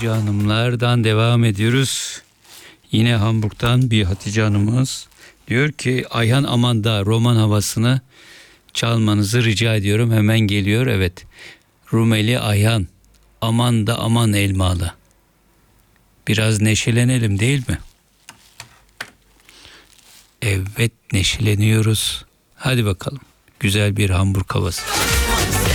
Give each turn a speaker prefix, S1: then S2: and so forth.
S1: Hatice Hanımlardan devam ediyoruz. Yine Hamburg'dan bir Hatice Hanımız diyor ki Ayhan Amanda roman havasını çalmanızı rica ediyorum. Hemen geliyor. Evet. Rumeli Ayhan Amanda aman elmalı. Biraz neşelenelim değil mi? Evet, neşeleniyoruz. Hadi bakalım. Güzel bir Hamburg havası.